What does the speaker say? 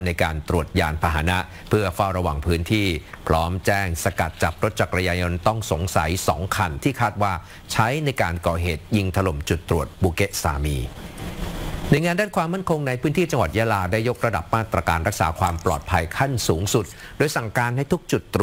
ในการตรวจยานพาหนะเพื่อเฝ้าระวังพื้นที่พร้อมแจ้งสกัดจับรถจักรยานยนต์ต้องสงสัย2 คันที่คาดว่าใช้ในการก่อเหตุยิงถล่มจุดตรวจบุเกะสามีในงานด้านความมั่นคงในพื้นที่จังหวัดยะลาได้ยกระดับมาตรการรักษาความปลอดภัยขั้นสูงสุดโดยสั่งการให้ทุกจุดตรวจ